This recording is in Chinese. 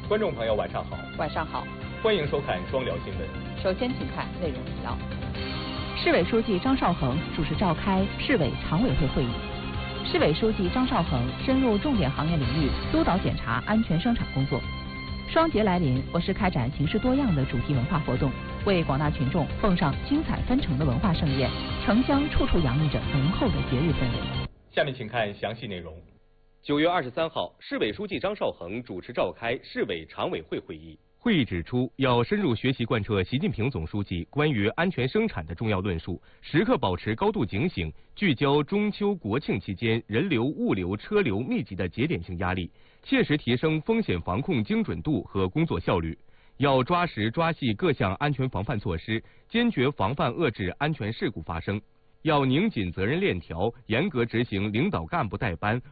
观众朋友，晚上好。 晚上好， 欢迎收看双聊新闻。 首先，请看内容提要。 市委书记张绍恒主持召开市委常委会会议。市委书记张绍恒深入重点行业领域，督导检查安全生产工作。双节来临，我市开展形式多样的主题文化活动，为广大群众奉上精彩纷呈的文化盛宴，城乡处处洋溢着浓厚的节日氛围。 下面请看详细内容。 9月23号，市委书记张绍恒主持召开市委常委会会议。会议指出，要深入学习贯彻习近平总书记关于安全生产的重要论述，时刻保持高度警醒，聚焦中秋国庆期间人流、物流、车流密集的节点性压力，切实提升风险防控精准度和工作效率。要抓实抓细各项安全防范措施，坚决防范遏制安全事故发生。要拧紧责任链条，严格执行领导干部带班、